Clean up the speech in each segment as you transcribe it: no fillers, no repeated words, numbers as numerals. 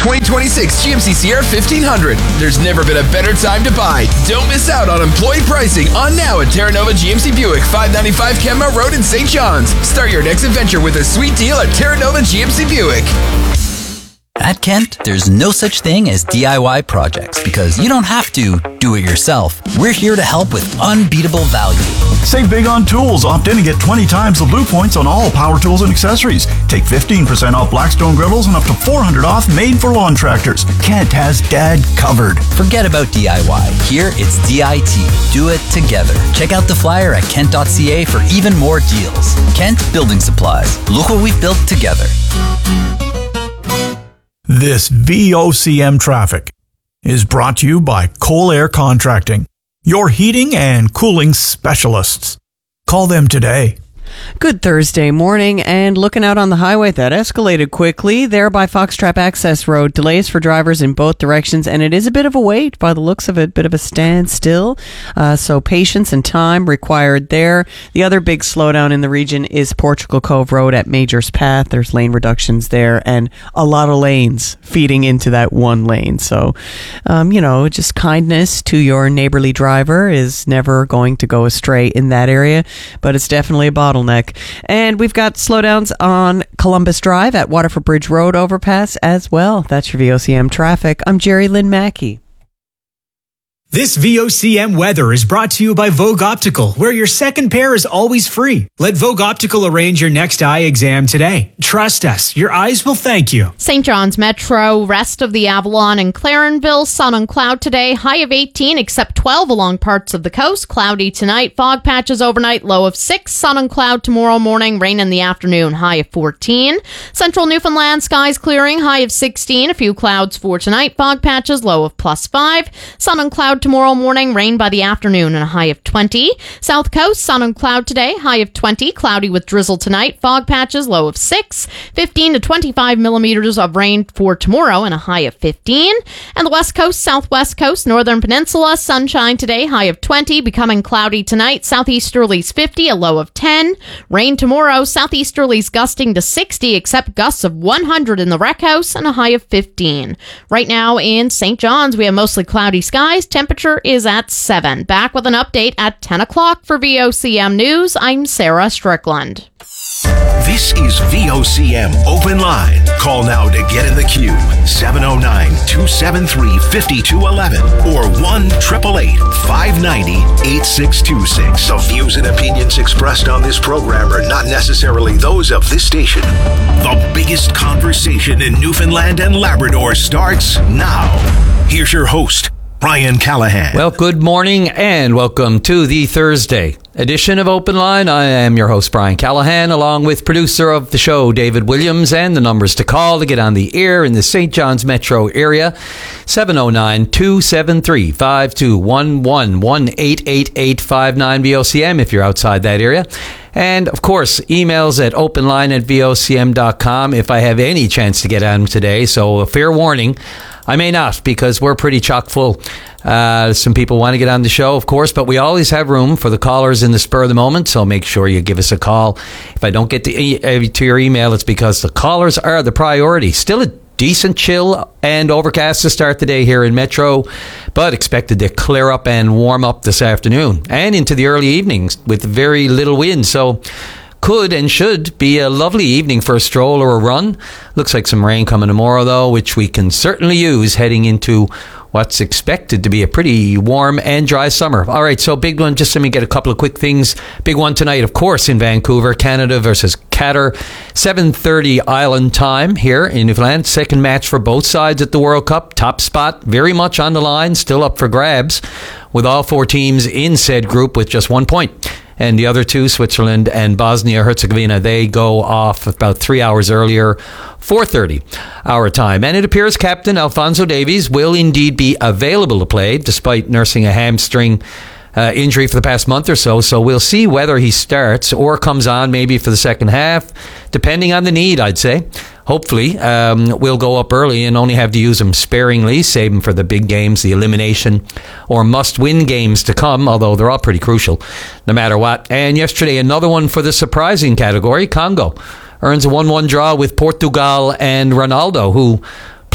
2026 GMC Sierra 1500. There's never been a better time to buy. Don't miss out on employee pricing on now at Terra Nova GMC Buick, 595 Kenmare Road in St. John's. Start your next adventure with a sweet deal at Terra Nova GMC Buick. At Kent, there's no such thing as DIY projects because you don't have to do it yourself. We're here to help with unbeatable value. Save big on tools. Opt in and get 20 times the Blue Points on all power tools and accessories. Take 15% off Blackstone griddles and up to $400 off made for lawn tractors. Kent has Dad covered. Forget about DIY. Here it's DIT. Do it together. Check out the flyer at kent.ca for even more deals. Kent Building Supplies. Look what we've built together. This VOCM traffic is brought to you by Cole Air Contracting, your heating and cooling specialists. Call them today. Good Thursday morning, and looking out on the highway, that escalated quickly there by Foxtrap Access Road. Delays for drivers in both directions, and it is a bit of a wait by the looks of it, bit of a standstill. So patience and time required there. The other big slowdown in the region is Portugal Cove Road at Majors Path. There's lane reductions there, and a lot of lanes feeding into that one lane. So, just kindness to your neighborly driver is never going to go astray in that area, but it's definitely a bottleneck. And we've got slowdowns on Columbus Drive at Waterford Bridge Road overpass as well. That's your VOCM traffic. I'm Jerry Lynn Mackey. This VOCM weather is brought to you by Vogue Optical, where your second pair is always free. Let Vogue Optical arrange your next eye exam today. Trust us, your eyes will thank you. St. John's Metro, rest of the Avalon and Clarenville, sun and cloud today, high of 18 except 12 along parts of the coast. Cloudy tonight, fog patches overnight, low of 6, sun and cloud tomorrow morning, rain in the afternoon, high of 14. Central Newfoundland, skies clearing, high of 16, a few clouds for tonight, fog patches, low of +5, sun and cloud tomorrow morning, rain by the afternoon and a high of 20. South Coast, sun and cloud today, high of 20, cloudy with drizzle tonight, fog patches, low of 6, 15 to 25 millimeters of rain for tomorrow and a high of 15. And the West Coast, Southwest Coast, Northern Peninsula, sunshine today, high of 20, becoming cloudy tonight, southeasterlies 50, a low of 10. Rain tomorrow, southeasterlies gusting to 60, except gusts of 100 in the Rec House and a high of 15. Right now in St. John's, we have mostly cloudy skies, temperature is at 7. Back with an update at 10 o'clock for VOCM News. I'm Sarah Strickland. This is VOCM Open Line. Call now to get in the queue. 709-273-5211 or 1-888-590-8626. The views and opinions expressed on this program are not necessarily those of this station. The biggest conversation in Newfoundland and Labrador starts now. Here's your host, Brian Callahan. Well, good morning and welcome to the Thursday edition of Open Line. I am your host, Brian Callahan, along with producer of the show, David Williams, and the numbers to call to get on the air in the St. John's metro area, 709-273-5211, 1-888-59-VOCM if you're outside that area. And, of course, emails at openline@vocm.com if I have any chance to get on today. So, a fair warning, I may not, because we're pretty chock full. Some people want to get on the show, of course, but we always have room for the callers in the spur of the moment, so make sure you give us a call. If I don't get to your email, it's because the callers are the priority. Still a decent chill and overcast to start the day here in Metro, but expected to clear up and warm up this afternoon and into the early evenings with very little wind. So could and should be a lovely evening for a stroll or a run. Looks like some rain coming tomorrow, though, which we can certainly use heading into what's expected to be a pretty warm and dry summer. All right, so big one, just let me get a couple of quick things. Big one tonight, of course, in Vancouver, Canada versus Qatar, 7:30 Island time here in Newfoundland. Second match for both sides at the World Cup. Top spot very much on the line, still up for grabs, with all four teams in said group with just 1 point. And the other two, Switzerland and Bosnia-Herzegovina, they go off about 3 hours earlier, 4:30 our time. And it appears Captain Alphonso Davies will indeed be available to play, despite nursing a hamstring injury for the past month or so. So we'll see whether he starts or comes on maybe for the second half, depending on the need, I'd say. Hopefully, we'll go up early and only have to use them sparingly, save them for the big games, the elimination or must-win games to come, although they're all pretty crucial, no matter what. And yesterday, another one for the surprising category, Congo earns a 1-1 draw with Portugal and Ronaldo, who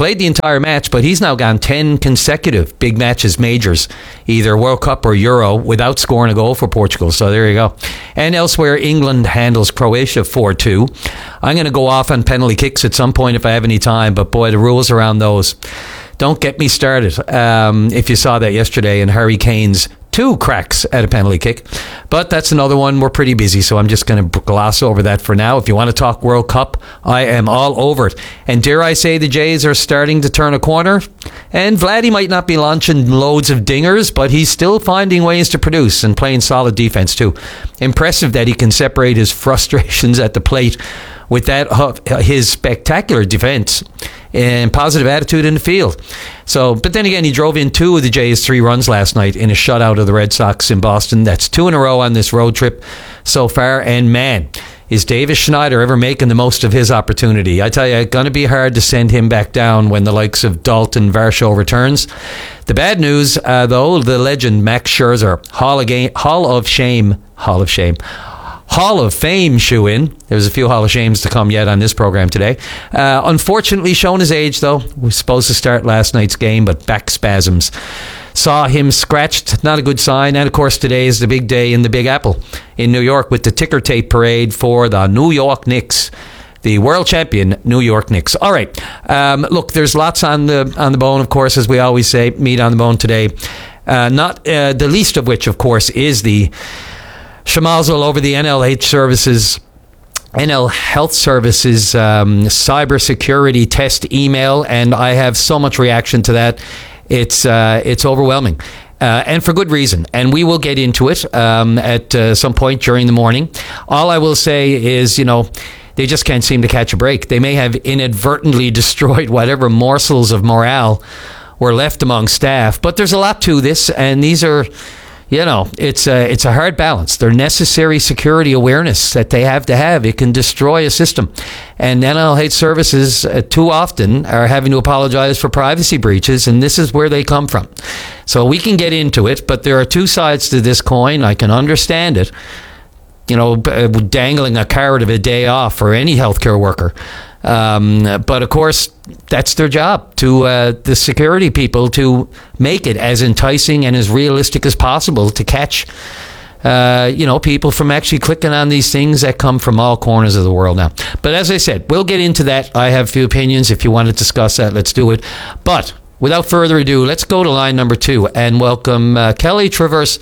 played the entire match, but he's now gone 10 consecutive big matches, majors, either World Cup or Euro, without scoring a goal for Portugal. So there you go. And elsewhere, England handles Croatia 4-2. I'm going to go off on penalty kicks at some point if I have any time, but boy, the rules around those. Don't get me started. If you saw that yesterday in Harry Kane's 2 cracks at a penalty kick. But that's another one. We're pretty busy, so I'm just going to gloss over that for now. If you want to talk World Cup, I am all over it. And dare I say the Jays are starting to turn a corner? And Vladdy might not be launching loads of dingers, but he's still finding ways to produce and playing solid defense too. Impressive that he can separate his frustrations at the plate with that his spectacular defense and positive attitude in the field. So, but then again, he drove in 2 of the Jays' 3 runs last night in a shutout of the Red Sox in Boston. That's 2 in a row on this road trip so far. And man, is Davis Schneider ever making the most of his opportunity? I tell you, it's going to be hard to send him back down when the likes of Dalton Varsho returns. The bad news, though, the legend Max Scherzer, Hall of Fame shoe-in. There's a few Hall of Shames to come yet on this program today. Unfortunately, shown his age, though. We were supposed to start last night's game, but back spasms saw him scratched. Not a good sign. And, of course, today is the big day in the Big Apple in New York with the ticker tape parade for the New York Knicks. The world champion New York Knicks. All right. Look, there's lots on the bone, of course, as we always say. Meat on the bone today. Not the least of which, of course, is the schmozzle over the NL Health Services cybersecurity test email, and I have so much reaction to that. It's overwhelming. And for good reason. And we will get into it at some point during the morning. All I will say is, they just can't seem to catch a break. They may have inadvertently destroyed whatever morsels of morale were left among staff. But there's a lot to this, and these are... it's a hard balance. They're necessary security awareness that they have to have. It can destroy a system. And NL Health Services too often are having to apologize for privacy breaches, and this is where they come from. So we can get into it, but there are 2 sides to this coin. I can understand it. Dangling a carrot of a day off for any healthcare worker. But of course, that's their job, to the security people, to make it as enticing and as realistic as possible to catch people from actually clicking on these things that come from all corners of the world now. But as I said, we'll get into that. I have a few opinions. If you want to discuss that, let's do it. But without further ado, let's go to line number 2 and welcome Kelly Travers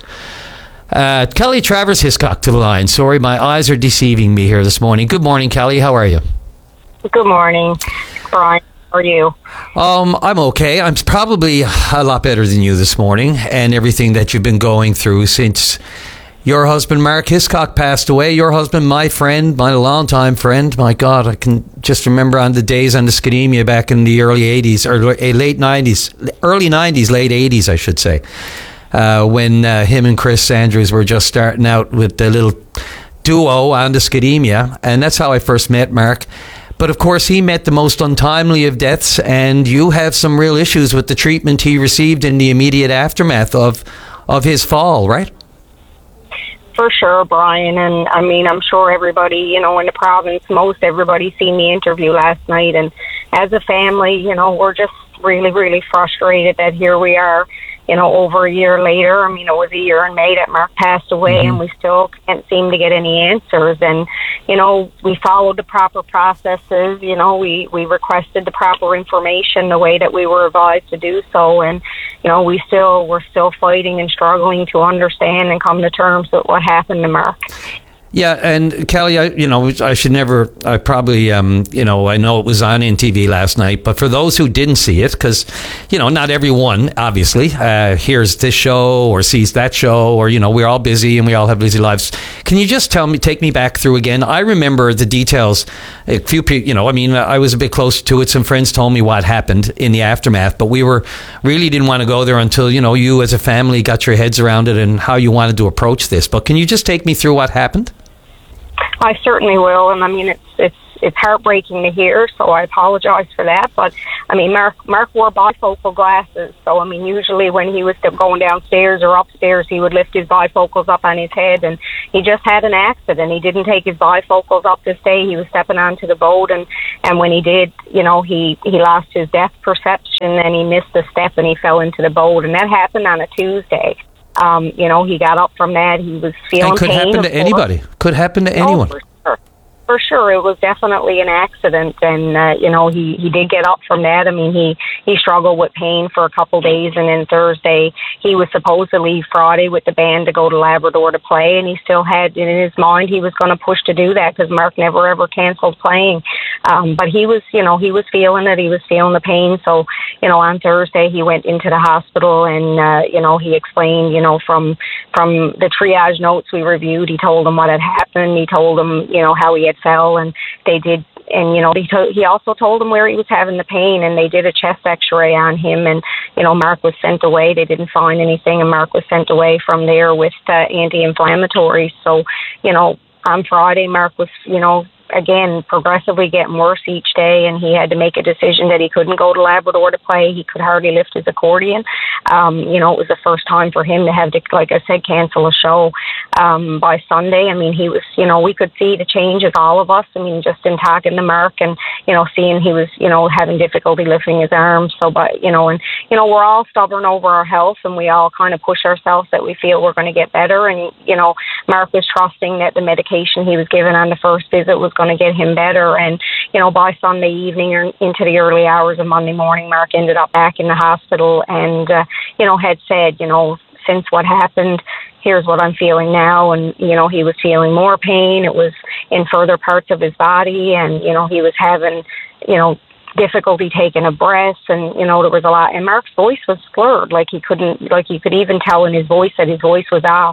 Hiscock to the line. Sorry, my eyes are deceiving me here this morning. Good morning, Kelly. How are you? Good morning, Brian. How are you? I'm okay. I'm probably a lot better than you this morning, and everything that you've been going through since your husband, Mark Hiscock, passed away. Your husband, my friend, my longtime friend. My God, I can just remember on the days on the Scademia back in the early 80s, or late 90s, early 90s, late 80s, I should say, when him and Chris Andrews were just starting out with the little duo on the Scademia, and that's how I first met Mark. But of course, he met the most untimely of deaths, and you have some real issues with the treatment he received in the immediate aftermath of his fall, right? For sure, Brian. And I mean, I'm sure everybody, in the province, most everybody seen the interview last night. And as a family, we're just really, really frustrated that here we are, over a year later. I mean, it was a year in May that Mark passed away, and we still can't seem to get any answers. And, we followed the proper processes. We requested the proper information the way that we were advised to do so. And, we're still fighting and struggling to understand and come to terms with what happened to Mark. Yeah, and Kelly, I know it was on NTV last night, but for those who didn't see it, because, not everyone, obviously, hears this show or sees that show, or, we're all busy and we all have busy lives. Can you just take me back through again? I remember the details. A few people, I was a bit closer to it. Some friends told me what happened in the aftermath, but we really didn't want to go there until, you as a family got your heads around it and how you wanted to approach this. But can you just take me through what happened? I certainly will, and I mean, it's it's heartbreaking to hear, so I apologize for that. But I mean, Mark wore bifocal glasses, so I mean, usually when he was going downstairs or upstairs, he would lift his bifocals up on his head, and he just had an accident. He didn't take his bifocals up this day. He was stepping onto the boat, and when he did, you know, he lost his depth perception, and he missed a step, and he fell into the boat, and that happened on a Tuesday. You know, he got up from that. He was feeling pain. And could happen to anybody. Could happen to anyone. For sure, it was definitely an accident, and you know, he did get up from that. I mean, he struggled with pain for a couple days, and then Thursday he was supposed to leave Friday with the band to go to Labrador to play, and he still had in his mind he was going to push to do that because Mark never ever canceled playing. But he was, you know, he was feeling it. He was feeling the pain. So, you know, on Thursday he went into the hospital, and you know, he explained, you know, from the triage notes we reviewed, he told them what had happened. He told them, you know, how he had fell, and they did, and you know, he also told them where he was having the pain, and they did a chest x-ray on him, and you know, Mark was sent away. They didn't find anything, and Mark was sent away from there with anti-inflammatories. So, you know, on Friday, Mark was, you know, again, progressively getting worse each day, and he had to make a decision that he couldn't go to Labrador to play. He could hardly lift his accordion. You know, it was the first time for him to have to, like I said, cancel a show by Sunday. I mean, he was, you know, we could see the changes, all of us. I mean, just in talking to Mark and, you know, seeing he was, you know, having difficulty lifting his arms. So, but, you know, and, you know, we're all stubborn over our health, and we all kind of push ourselves that we feel we're going to get better. And, you know, Mark was trusting that the medication he was given on the first visit was going to get him better. And, you know, by Sunday evening or into the early hours of Monday morning, Mark ended up back in the hospital and, you know, had said, you know, since what happened, here's what I'm feeling now. And, you know, he was feeling more pain. It was in further parts of his body. And, you know, he was having, you know, difficulty taking a breath, and, you know, there was a lot. And Mark's voice was slurred. Like he couldn't, like you could even tell in his voice that his voice was off.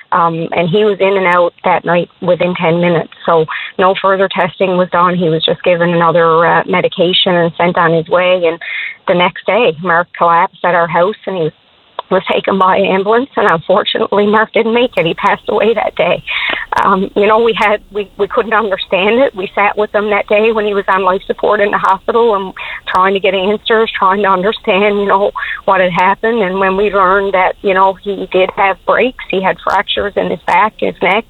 And he was in and out that night within 10 minutes. So no further testing was done. He was just given another medication and sent on his way. And the next day, Mark collapsed at our house, and he was taken by ambulance, and unfortunately Mark didn't make it. He passed away that day. You know, we couldn't understand it. We sat with him that day when he was on life support in the hospital and trying to get answers, trying to understand, you know, what had happened. And when we learned that, you know, he did have breaks, he had fractures in his back, his neck,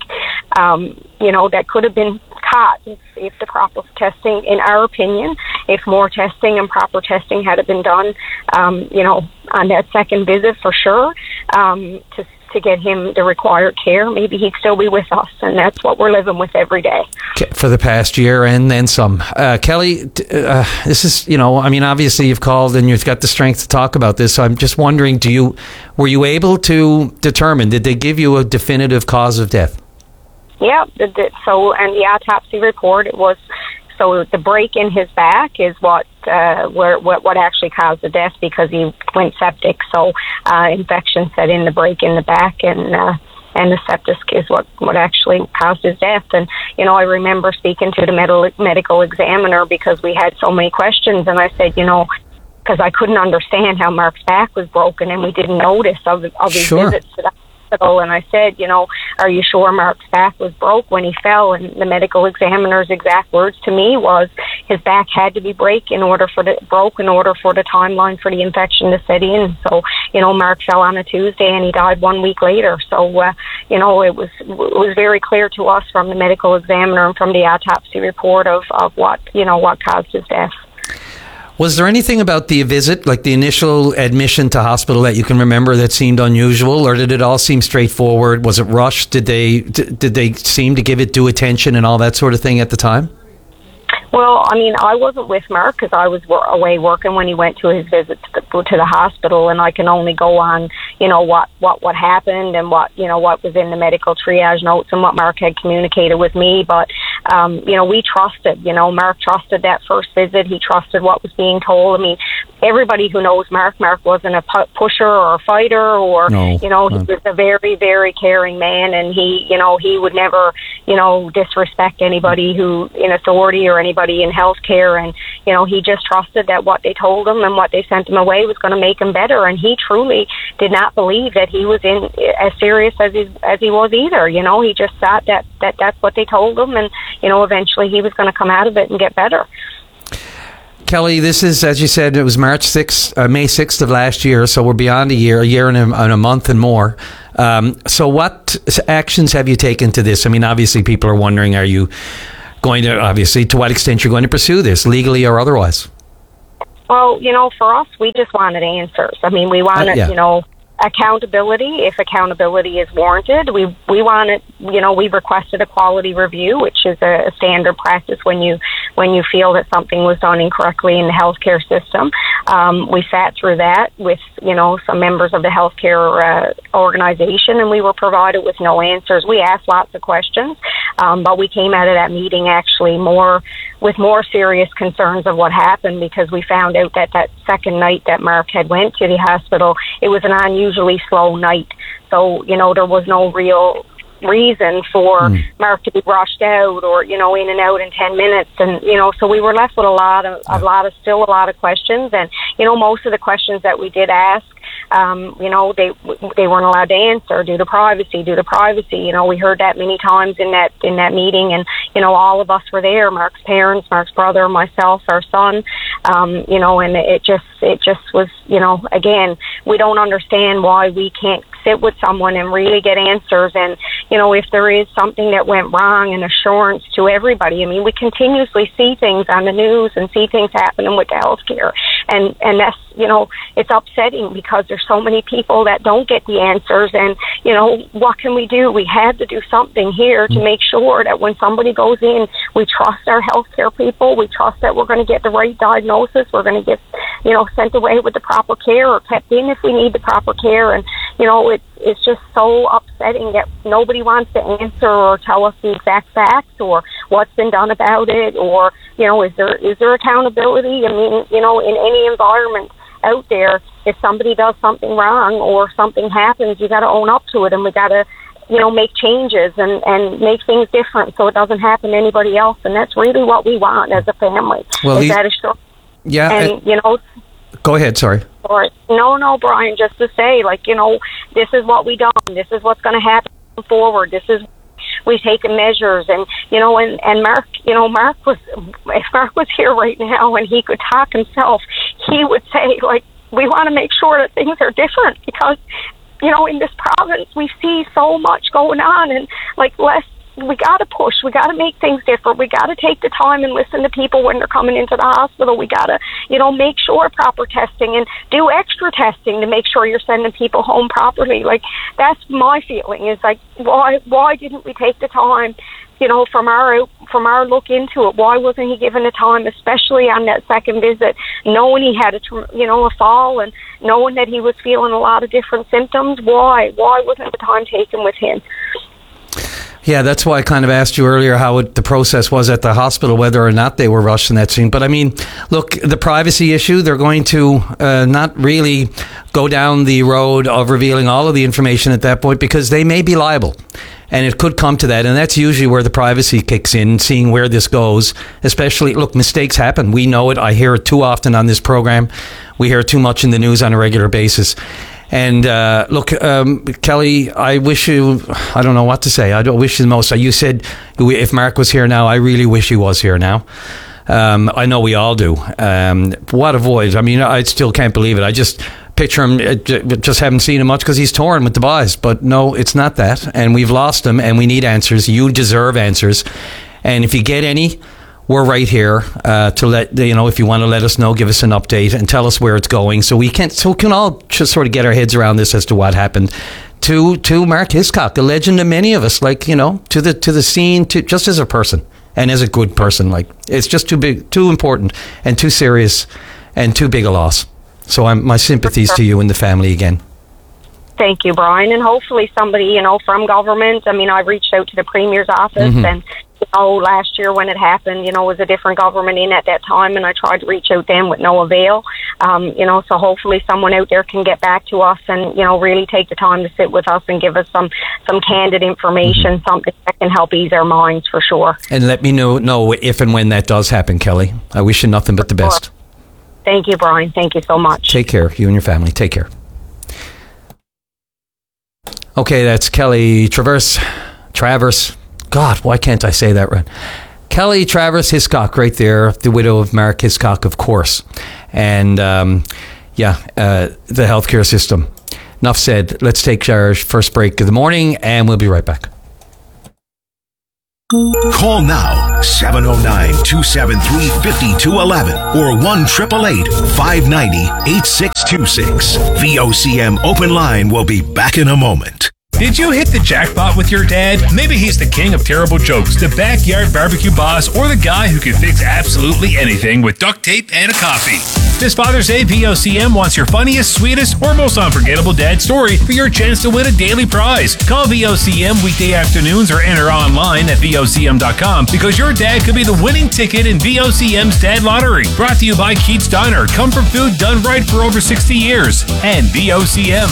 you know, that could have been caught if the proper testing, in our opinion, if more testing and proper testing had been done, you know, on that second visit for sure, to get him the required care, maybe he'd still be with us. And that's what we're living with every day. For the past year and then some. Kelly, this is, you know, I mean, obviously you've called and you've got the strength to talk about this. So I'm just wondering, were you able to determine, did they give you a definitive cause of death? Yeah, so, and the autopsy report, it was, so the break in his back is what actually caused the death, because he went septic. So infection set in the break in the back, and the septic is what actually caused his death. And, you know, I remember speaking to the medical examiner because we had so many questions, and I said, you know, because I couldn't understand how Mark's back was broken, and we didn't notice of his visits to the hospital. And I said, you know, are you sure Mark's back was broke when he fell? And the medical examiner's exact words to me was his back had to be broke in order for the timeline for the infection to set in. So, you know, Mark fell on a Tuesday and he died 1 week later. So, you know, it was very clear to us from the medical examiner and from the autopsy report of what caused his death. Was there anything about the visit, like the initial admission to hospital, that you can remember that seemed unusual, or did it all seem straightforward? Was it rushed? Did they seem to give it due attention and all that sort of thing at the time? Well, I mean, I wasn't with Mark because I was away working when he went to his visit to the hospital, and I can only go on, you know, what happened and what was in the medical triage notes and what Mark had communicated with me. But, you know, we trusted, you know, Mark trusted that first visit. He trusted what was being told. I mean, everybody who knows Mark wasn't a pusher or a fighter, or No. he was a very, very caring man, and he would never disrespect anybody who in authority or anybody in healthcare, and he just trusted that what they told him and what they sent him away was going to make him better, and he truly did not believe that he was in as serious as he was either. He just thought that that's what they told him, and eventually he was going to come out of it and get better. Kelly, this is, as you said, it was May 6th of last year, so we're beyond a year and a month and more. So what actions have you taken to this? I mean, obviously people are wondering, are you going to, to what extent you're going to pursue this, legally or otherwise? Well, for us, we just wanted answers. I mean, we wanted, accountability, if accountability is warranted. We wanted, we requested a quality review, which is a standard practice when you feel that something was done incorrectly in the healthcare system. We sat through that with, some members of the healthcare organization, and we were provided with no answers. We asked lots of questions, but we came out of that meeting actually with more serious concerns of what happened, because we found out that second night that Mark had went to the hospital, it was an unusually slow night. So, there was no real reason for Mark to be rushed out or, in and out in 10 minutes. And, so we were left with a lot of questions. And, most of the questions that we did ask, they weren't allowed to answer due to privacy. We heard that many times in that meeting, and all of us were there: Mark's parents, Mark's brother, myself, our son. And it just was, again, we don't understand why we can't sit with someone and really get answers. And if there is something that went wrong, an assurance to everybody. I mean, we continuously see things on the news and see things happening with the healthcare, and that's, it's upsetting because there's so many people that don't get the answers. And what can we do? We had to do something here to make sure that when somebody goes in, we trust our healthcare people. We trust that we're going to get the right diagnosis. We're going to get sent away with the proper care, or kept in if we need the proper care. And it's just so upsetting that nobody wants to answer or tell us the exact facts or what's been done about it, or is there accountability? I mean, in any environment out there, if somebody does something wrong or something happens, you got to own up to it, and we got to make changes and make things different so it doesn't happen to anybody else. And that's really what we want as a family. Well, go ahead, sorry. No, Brian, just to say, this is what we done. This is what's going to happen forward. This is, we've taken measures. And, and Mark, if Mark was here right now and he could talk himself, he would say, we want to make sure that things are different, because, in this province, we see so much going on, and we got to push. We got to make things different. We got to take the time and listen to people when they're coming into the hospital. We got to, make sure proper testing and do extra testing to make sure you're sending people home properly. That's my feeling, is why didn't we take the time, from our look into it? Why wasn't he given the time, especially on that second visit, knowing he had a fall and knowing that he was feeling a lot of different symptoms? Why wasn't the time taken with him? Yeah, that's why I kind of asked you earlier how the process was at the hospital, whether or not they were rushed in that scene. But I mean, look, the privacy issue, they're going to not really go down the road of revealing all of the information at that point, because they may be liable. And it could come to that. And that's usually where the privacy kicks in, seeing where this goes. Especially, look, mistakes happen. We know it. I hear it too often on this program. We hear it too much in the news on a regular basis. And look, Kelly, I wish you, I don't know what to say. I don't wish you the most. You said if Mark was here now, I really wish he was here now. I know we all do. What a void. I mean, I still can't believe it. I just picture him, just haven't seen him much because he's torn with the boys. But no, it's not that. And we've lost him, and we need answers. You deserve answers. And if you get any, we're right here to let if you want to let us know, give us an update and tell us where it's going, so we can all just sort of get our heads around this as to what happened to Mark Hiscock, the legend of many of us, to the scene, just as a person and as a good person. It's just too big, too important, and too serious, and too big a loss. So my sympathies to you and the family again. Thank you, Brian. And hopefully somebody, from government. I mean, I reached out to the Premier's office and, last year when it happened, was a different government in at that time, and I tried to reach out then with no avail. So hopefully someone out there can get back to us and, really take the time to sit with us and give us some candid information, something that can help ease our minds for sure. And let me know if and when that does happen, Kelly. I wish you nothing but the best. Thank you, Brian. Thank you so much. Take care, you and your family. Take care. Okay, that's Kelly Travers. God, why can't I say that right? Kelly Travers Hiscock, right there, the widow of Mark Hiscock, of course. And, the healthcare system. Enough said. Let's take our first break of the morning, and we'll be right back. Call now, 709-273-5211 or 1-888-590-8626. VOCM Open Line will be back in a moment. Did you hit the jackpot with your dad? Maybe he's the king of terrible jokes, the backyard barbecue boss, or the guy who can fix absolutely anything with duct tape and a coffee. This Father's Day, VOCM wants your funniest, sweetest, or most unforgettable dad story for your chance to win a daily prize. Call VOCM weekday afternoons or enter online at VOCM.com because your dad could be the winning ticket in VOCM's Dad Lottery. Brought to you by Keats Diner, comfort food done right for over 60 years, and VOCM.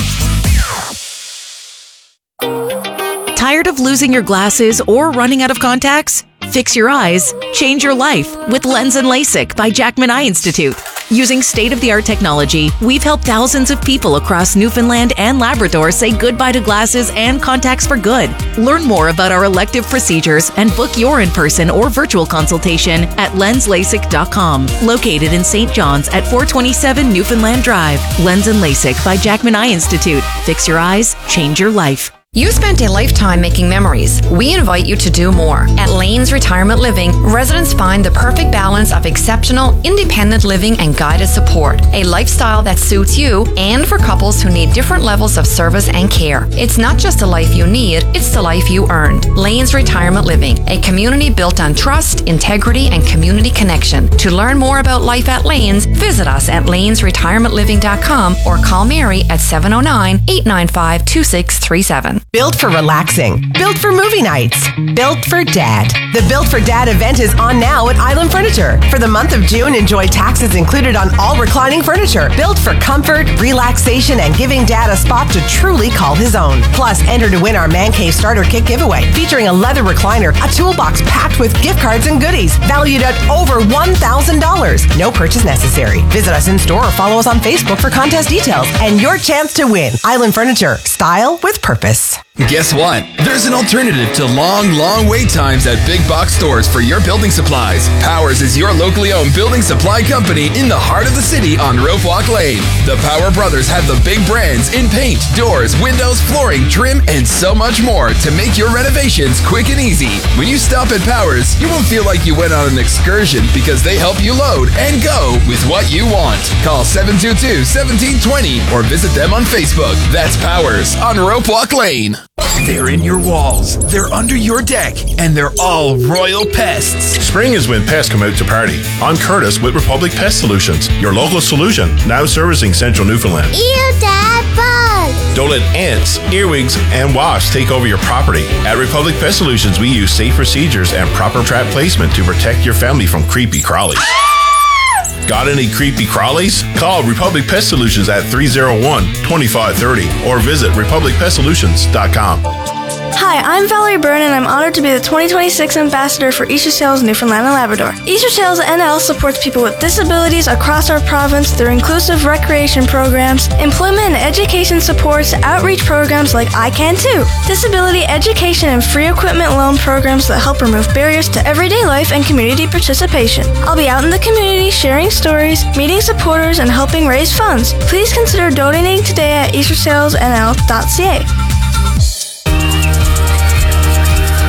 Tired of losing your glasses or running out of contacts? Fix your eyes, change your life with Lens and LASIK by Jackman Eye Institute. Using state-of-the-art technology, we've helped thousands of people across Newfoundland and Labrador say goodbye to glasses and contacts for good. Learn more about our elective procedures and book your in-person or virtual consultation at lenslasik.com. Located in St. John's at 427 Newfoundland Drive. Lens and LASIK by Jackman Eye Institute. Fix your eyes, change your life. You spent a lifetime making memories. We invite you to do more. At Lane's Retirement Living, residents find the perfect balance of exceptional, independent living and guided support. A lifestyle that suits you and for couples who need different levels of service and care. It's not just a life you need, it's the life you earned. Lane's Retirement Living, a community built on trust, integrity, and community connection. To learn more about life at Lane's, visit us at lanesretirementliving.com or call Mary at 709-895-2637. Built for relaxing. Built for movie nights. Built for Dad. The Built for Dad event is on now at Island Furniture. For the month of June, enjoy taxes included on all reclining furniture. Built for comfort, relaxation, and giving Dad a spot to truly call his own. Plus, enter to win our Man Cave Starter Kit giveaway, featuring a leather recliner, a toolbox packed with gift cards and goodies, valued at over $1,000. No purchase necessary. Visit us in store or follow us on Facebook for contest details and your chance to win. Island Furniture. Style with purpose. Guess what? There's an alternative to long wait times at big box stores for your building supplies. Powers is your locally owned building supply company in the heart of the city on Rope Walk Lane. The Power Brothers have the big brands in paint, doors, windows, flooring, trim, and so much more to make your renovations quick and easy. When you stop at Powers, you won't feel like you went on an excursion because they help you load and go with what you want. Call 722-1720 or visit them on Facebook. That's Powers on Rope Walk Lane. They're in your walls, they're under your deck, and they're all royal pests. Spring is when pests come out to party. I'm Curtis with Republic Pest Solutions, your local solution, now servicing central Newfoundland. Ew, Dad, bug! Don't let ants, earwigs, and wasps take over your property. At Republic Pest Solutions, we use safe procedures and proper trap placement to protect your family from creepy crawlies. Got any creepy crawlies? Call Republic Pest Solutions at 301-2530 or visit republicpestsolutions.com. Hi, I'm Valerie Byrne, and I'm honored to be the 2026 Ambassador for Easter Sales Newfoundland and Labrador. Easter Sales NL supports people with disabilities across our province through inclusive recreation programs, employment and education supports, outreach programs like I Can Too, disability education and free equipment loan programs that help remove barriers to everyday life and community participation. I'll be out in the community sharing stories, meeting supporters, and helping raise funds. Please consider donating today at eastersalesnl.ca.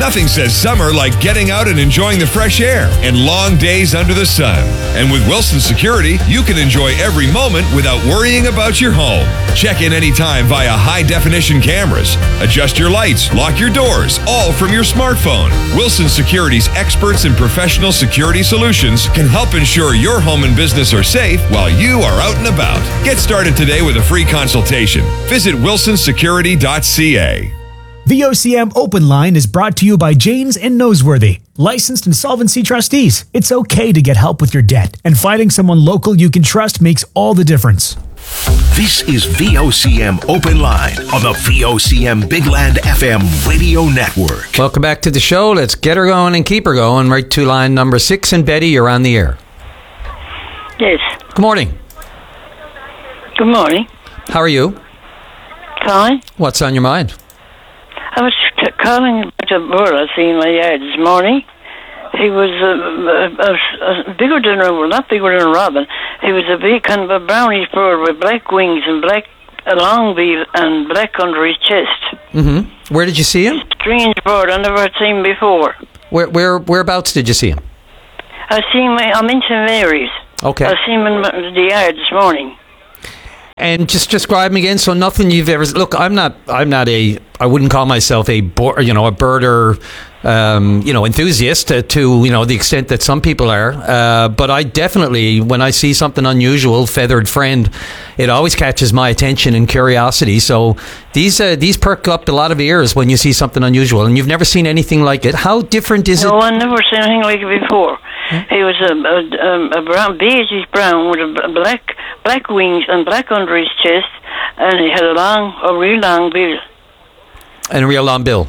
Nothing says summer like getting out and enjoying the fresh air and long days under the sun. And with Wilson Security, you can enjoy every moment without worrying about your home. Check in anytime via high-definition cameras. Adjust your lights, lock your doors, all from your smartphone. Wilson Security's experts in professional security solutions can help ensure your home and business are safe while you are out and about. Get started today with a free consultation. Visit wilsonsecurity.ca. VOCM Open Line is brought to you by Janes and Noseworthy, licensed insolvency trustees. It's okay to get help with your debt, and finding someone local you can trust makes all the difference. This is VOCM Open Line on the VOCM Big Land FM radio network. Welcome back to the show. Let's get her going and keep her going. Right to line number 6. And Betty, you're on the air. Yes. Good morning. Good morning. How are you? Fine. What's on your mind? I was calling about a bird I seen in my yard this morning. He was bigger than not bigger than a robin. He was a big kind of a brownish bird with black wings and black long bill and black under his chest. Mm-hmm. Where did you see him? Strange bird I never had seen him before. Whereabouts did you see him? I seen him. I'm in St. Mary's. Okay. I seen him in the yard this morning. And just describe him again. So nothing you've ever look. I wouldn't call myself a birder, enthusiast to the extent that some people are. But I definitely, when I see something unusual, feathered friend, it always catches my attention and curiosity. So these perk up a lot of ears when you see something unusual, and you've never seen anything like it. How different is it? No, I've never seen anything like it before. He was a brown, beigeish brown with a black wings and black under his chest, and he had a real long bill. And a real long bill.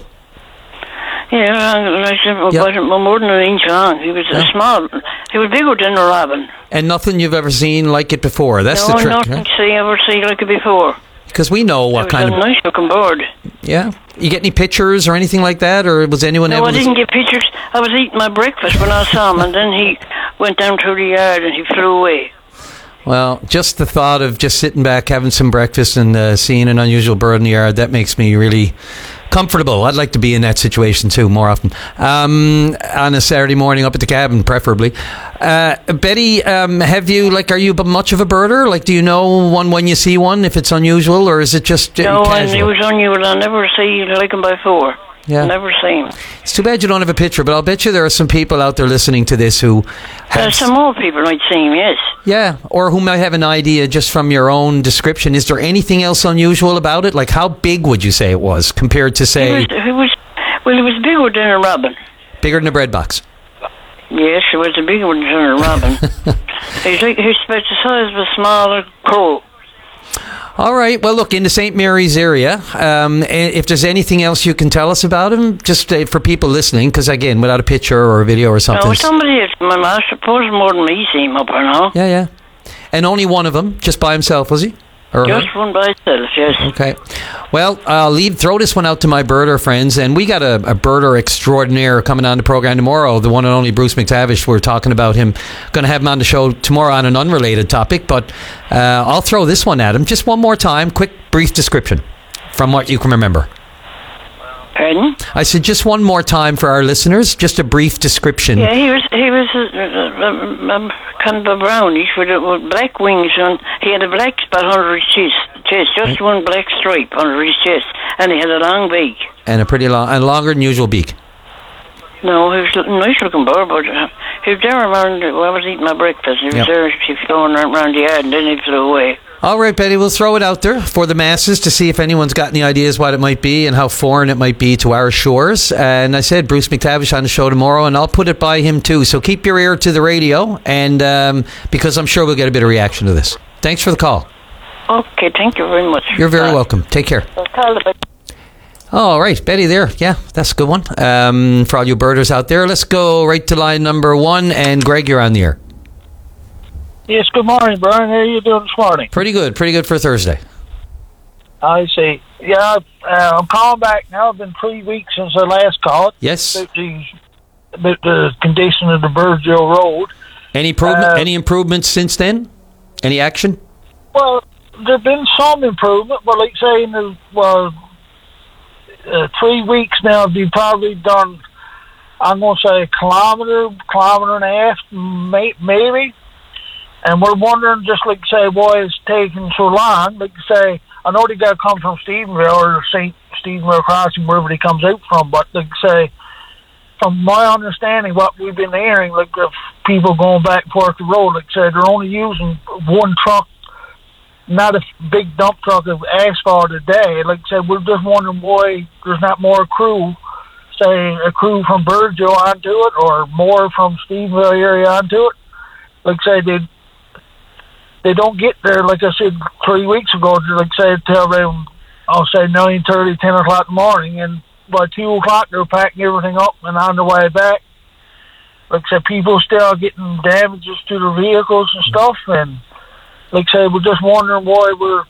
Yeah, more than an inch long. He was small. He was bigger than a robin. And nothing you've ever seen like it before. That's the trick. No, nothing ever seen like it before. Because we know what kind of nice looking bird. Yeah. You get any pictures or anything like that, or was anyone able? No, I didn't get pictures. I was eating my breakfast when I saw him, and then he went down through the yard and he flew away. Well, just the thought of just sitting back, having some breakfast, and seeing an unusual bird in the yard, that makes me really comfortable. I'd like to be in that situation too more often. On a Saturday morning up at the cabin, preferably. Betty, are you much of a birder? Like, do you know one when you see one, if it's unusual, or is it just No, casual? it was unusual. I never see like him before. Yeah. Never seen him. It's too bad you don't have a picture, but I'll bet you there are some people out there listening to this who have Some more people might see him, yes. Yeah, or who might have an idea just from your own description. Is there anything else unusual about it? Like, how big would you say it was compared to, say... He was bigger than a robin. Bigger than a bread box? Yes, it was a bigger one than a robin. He's about the size of a smaller crow. All right. Well, look, in the St. Mary's area, if there's anything else you can tell us about him, just for people listening, because, again, without a picture or a video or something... No, somebody, I suppose more than me see him up there now. Yeah. And only one of them, just by himself, was he? Or just one by itself, yes. Okay. Well, I'll throw this one out to my birder friends, and we got a birder extraordinaire coming on the program tomorrow, the one and only Bruce McTavish. We're talking about him. Going to have him on the show tomorrow on an unrelated topic, but I'll throw this one at him. Just one more time, quick, brief description from what you can remember. Pardon? I said just one more time for our listeners, just a brief description. Yeah, he was kind of a brownish with black wings, and he had a black spot under his chest, just one black stripe under his chest, and he had a long beak. And a pretty long, and longer than usual beak. No, he was a nice looking bird, but he was there around, I was eating my breakfast, he was there, he was going around the yard, and then he flew away. All right, Betty, we'll throw it out there for the masses to see if anyone's got any ideas what it might be and how foreign it might be to our shores. And I said Bruce McTavish on the show tomorrow, and I'll put it by him too. So keep your ear to the radio, and because I'm sure we'll get a bit of reaction to this. Thanks for the call. Okay, thank you very much. You're very welcome. Take care. All right, Betty there. Yeah, that's a good one. For all you birders out there, let's go right to line number 1. And Greg, you're on the air. Yes, good morning, Brian. How are you doing this morning? Pretty good for Thursday. I see. Yeah, I'm calling back now. It's been 3 weeks since I last called. Yes. About the condition of the Burgeville Road. Any improvements since then? Any action? Well, there's been some improvement, but like saying, 3 weeks now. They've probably done, I'm going to say, a kilometer and a half, maybe. And we're wondering, just like say, why it's taking so long. Like say, I know they got to come from Stephenville or St. Stephenville Crossing, wherever he comes out from. But like say, from my understanding, what we've been hearing, like if people going back and forth the road, like say, they're only using one truck, not a big dump truck of asphalt a day. Like say, we're just wondering why there's not more crew, say a crew from Burgeo onto it, or more from Stephenville area onto it. Like say, they don't get there, like I said 3 weeks ago, like say, till around, I'll say 9:30, 10 o'clock in the morning, and by 2 o'clock they're packing everything up and on the way back. Like I said, people still getting damages to their vehicles and stuff, and like I say, we're just wondering why we're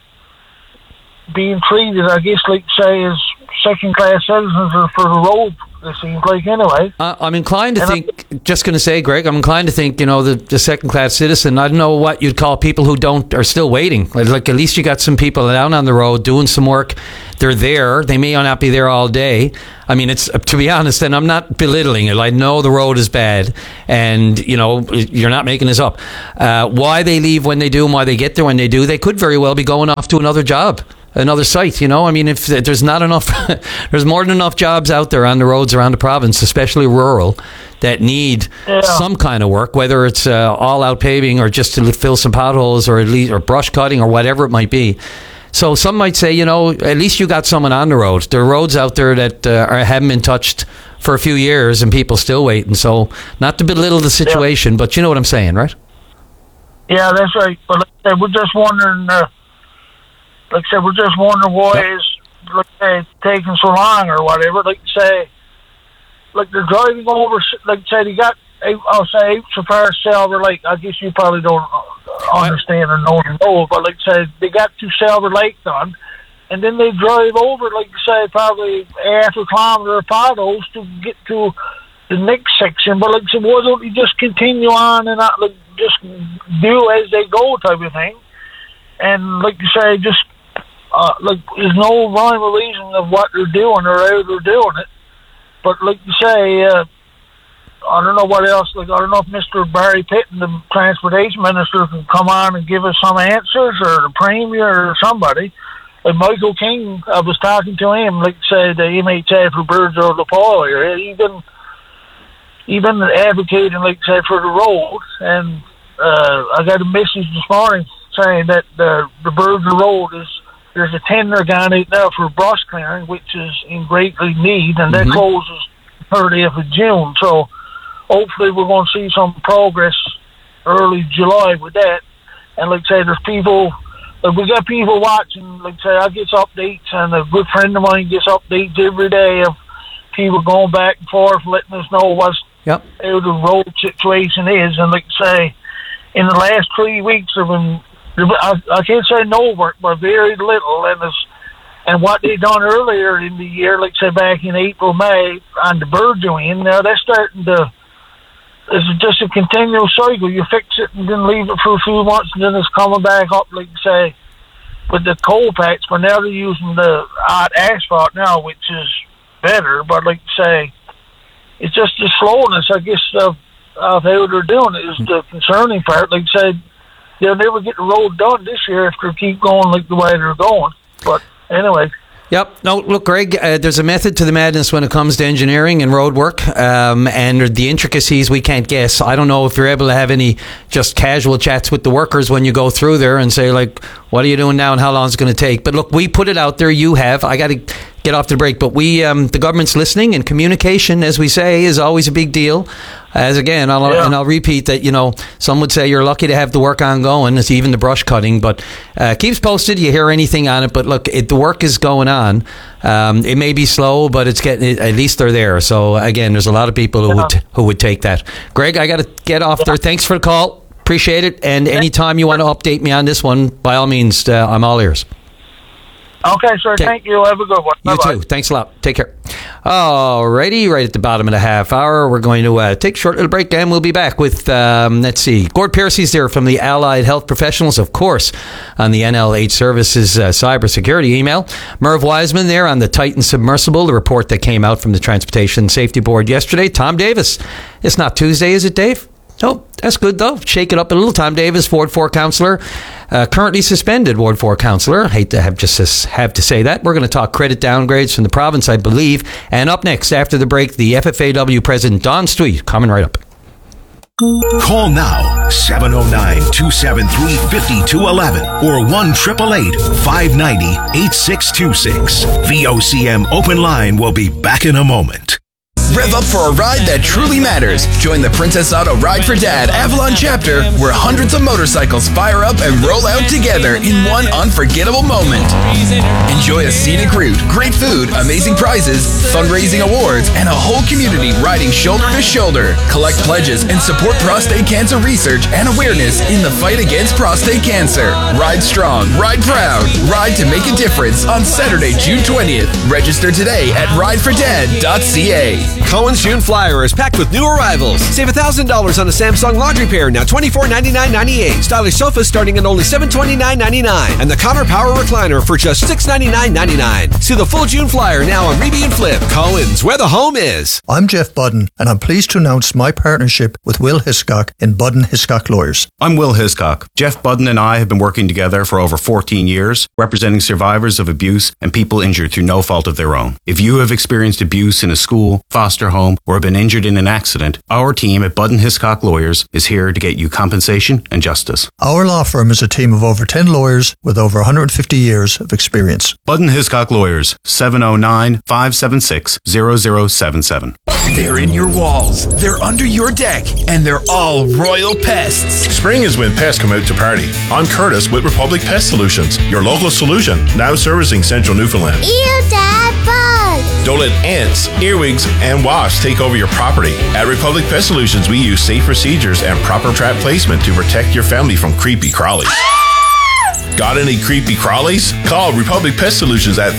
being treated, I guess, like say, as second-class citizens for the road, it seems like, anyway. I'm inclined to think, just going to say, Greg, I'm inclined to think, the second-class citizen, I don't know what you'd call people who are still waiting. Like, at least you got some people down on the road doing some work. They're there. They may not be there all day. I mean, it's, to be honest, and I'm not belittling it. I know the road is bad, and, you're not making this up. Why they leave when they do and why they get there when they do, they could very well be going off to another job. Another site, I mean, if there's not enough, there's more than enough jobs out there on the roads around the province, especially rural, that need some kind of work, whether it's all out paving or just to fill some potholes or at least or brush cutting or whatever it might be. So some might say, at least you got someone on the road. There are roads out there that haven't been touched for a few years and people still waiting. So not to belittle the situation, but you know what I'm saying, right? Yeah, that's right. But like I said, we're just wondering. Like I said, we're just wondering why it's taking so long or whatever. Like say, like they're driving over. Like say, they got, I'll say, so far as Silver Lake. I guess you probably don't understand or know, but like say, they got to Silver Lake done, and then they drive over, like say, probably half a kilometer of potholes to get to the next section. But like I said, why don't you just continue on and not like just do as they go type of thing? And like you say, just. Like, there's no rhyme or reason of what they're doing or how they're doing it. But like you say, I don't know what else. Like, I don't know if Mr. Barry Pitton, the transportation minister, can come on and give us some answers, or the premier or somebody. Like Michael King, I was talking to him, like say the MHA for Burgeo the Paul area. He been advocating, like say, for the road. And I got a message this morning saying that the Burgeo road is. There's a tender gone out now for brush clearing, which is in great need, and that closes 30th of June. So hopefully we're going to see some progress early July with that. And like I say, there's people, we got people watching. Like I say, I get updates, and a good friend of mine gets updates every day of people going back and forth, letting us know how the road situation is. And like I say, in the last 3 weeks, I can't say no work, but very little, and what they done earlier in the year, like say back in April, May, on the Burgeo end, now they're starting to. It's just a continual cycle. You fix it and then leave it for a few months, and then it's coming back up, like say, with the coal patch. But now they're using the hot asphalt now, which is better. But like say, it's just the slowness, I guess, of how they're doing it is the concerning part. Like say. They'll never get the road done this year if they keep going like the way they're going. But anyway. Yep. No, look, Greg, there's a method to the madness when it comes to engineering and road work, and the intricacies we can't guess. I don't know if you're able to have any just casual chats with the workers when you go through there and say, like, what are you doing now and how long is it going to take? But look, we put it out there. You have. I got to get off the break. But the government's listening, and communication, as we say, is always a big deal. As again, I'll repeat that, some would say you're lucky to have the work ongoing, it's even the brush cutting, but keeps posted, you hear anything on it, but look, the work is going on. It may be slow, but it's getting, at least they're there. So again, there's a lot of people who would take that. Greg, I got to get off there. Thanks for the call. Appreciate it. And anytime you want to update me on this one, by all means, I'm all ears. Okay, sir. Thank you. Have a good one. You too. Thanks a lot. Take care. Alrighty, right at the bottom of the half hour, we're going to take a short little break, and we'll be back with, Gord Piercy's there from the Allied Health Professionals, of course, on the NLH Services cybersecurity email. Merv Wiseman there on the Titan submersible, the report that came out from the Transportation Safety Board yesterday. Tom Davis, it's not Tuesday, is it, Dave? Oh, that's good, though. Shake it up a little. Tom Davis, Ward 4 councillor, currently suspended Ward 4 councillor. Hate to have to say that. We're going to talk credit downgrades from the province, I believe. And up next, after the break, the FFAW president, Don Street, coming right up. Call now, 709-273-5211 or 1-888-590-8626. VOCM Open Line will be back in a moment. Rev up for a ride that truly matters. Join the Princess Auto Ride for Dad Avalon chapter, where hundreds of motorcycles fire up and roll out together in one unforgettable moment. Enjoy a scenic route, great food, amazing prizes, fundraising awards, and a whole community riding shoulder to shoulder. Collect pledges and support prostate cancer research and awareness in the fight against prostate cancer. Ride strong, ride proud, ride to make a difference on Saturday, June 20th. Register today at ridefordad.ca. Cohen's June Flyer is packed with new arrivals. Save $1,000 on a Samsung laundry pair, now $2499.98. Stylish sofas starting at only $729.99. And the Connor Power Recliner for just $699.99. See the full June Flyer now on Reby and Flip. Cohen's, where the home is. I'm Jeff Budden, and I'm pleased to announce my partnership with Will Hiscock in Budden Hiscock Lawyers. I'm Will Hiscock. Jeff Budden and I have been working together for over 14 years, representing survivors of abuse and people injured through no fault of their own. If you have experienced abuse in a school, foster home, or been injured in an accident, our team at Budden Hiscock Lawyers is here to get you compensation and justice. Our law firm is a team of over 10 lawyers with over 150 years of experience. Budden Hiscock Lawyers, 709-576-0077. They're in your walls, they're under your deck, and they're all royal pests. Spring is when pests come out to party. I'm Curtis with Republic Pest Solutions, your local solution, now servicing central Newfoundland. Ew, Dad, bug! Don't let ants, earwigs, and wasps take over your property. At Republic Pest Solutions, we use safe procedures and proper trap placement to protect your family from creepy crawlies. Got any creepy crawlies? Call Republic Pest Solutions at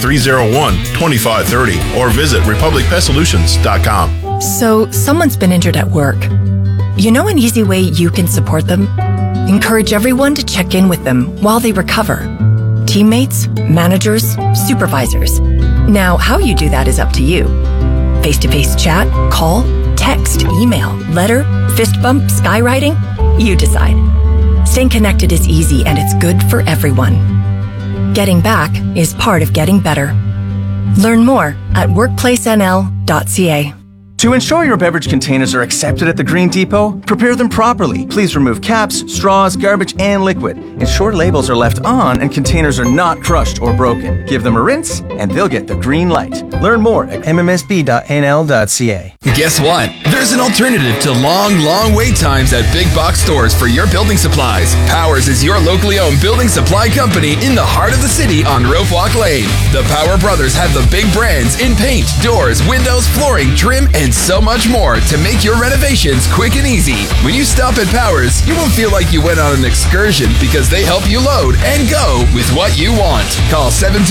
301-2530 or visit republicpestsolutions.com. So, someone's been injured at work. You know an easy way you can support them? Encourage everyone to check in with them while they recover. Teammates, managers, supervisors. Now, how you do that is up to you. Face-to-face chat, call, text, email, letter, fist bump, skywriting? You decide. Staying connected is easy and it's good for everyone. Getting back is part of getting better. Learn more at workplacenl.ca. To ensure your beverage containers are accepted at the Green Depot, prepare them properly. Please remove caps, straws, garbage, and liquid. Ensure labels are left on and containers are not crushed or broken. Give them a rinse and they'll get the green light. Learn more at mmsb.nl.ca. Guess what? There's an alternative to long wait times at big box stores for your building supplies. Powers is your locally owned building supply company in the heart of the city on Rope Walk Lane. The Power Brothers have the big brands in paint, doors, windows, flooring, trim, and so much more to make your renovations quick and easy. When you stop at Powers, you won't feel like you went on an excursion because they help you load and go with what you want. Call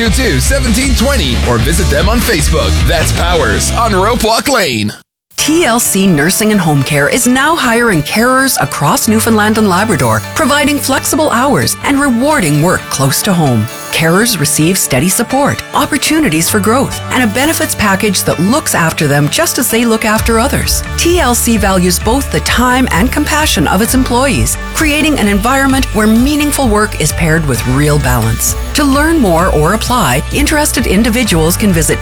722-1720 or visit them on Facebook. That's Powers on Rope Walk Lane. TLC Nursing and Home Care is now hiring carers across Newfoundland and Labrador, providing flexible hours and rewarding work close to home. Carers receive steady support, opportunities for growth, and a benefits package that looks after them just as they look after others. TLC values both the time and compassion of its employees, creating an environment where meaningful work is paired with real balance. To learn more or apply, interested individuals can visit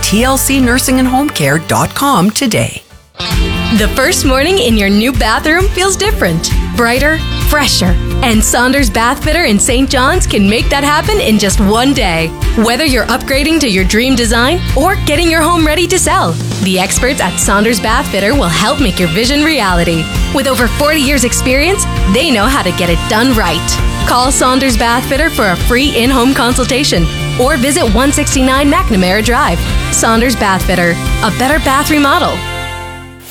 tlcnursingandhomecare.com today. The first morning in your new bathroom feels different, brighter, fresher. And Saunders Bath Fitter in St. John's can make that happen in just one day. Whether you're upgrading to your dream design or getting your home ready to sell, the experts at Saunders Bath Fitter will help make your vision reality. With over 40 years experience, they know how to get it done right. Call Saunders Bath Fitter for a free in-home consultation or visit 169 McNamara Drive. Saunders Bath Fitter, a better bath remodel.